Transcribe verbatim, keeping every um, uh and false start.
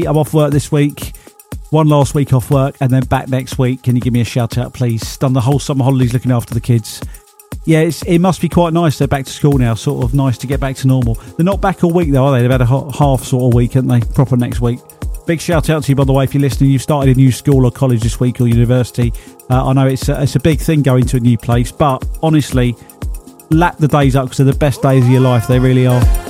I'm off work this week. One last week off work and then back next week. Can you give me a shout out, please? Done the whole summer holidays looking after the kids. Yeah, it's, it must be quite nice. They're back to school now. Sort of nice to get back to normal. They're not back all week though, are they? They've had a half sort of week, haven't they? Proper next week. Big shout out to you, by the way, if you're listening. You've started a new school or college this week or university. Uh, I know it's a, it's a big thing going to a new place, but honestly, lap the days up because they're the best days of your life. They really are.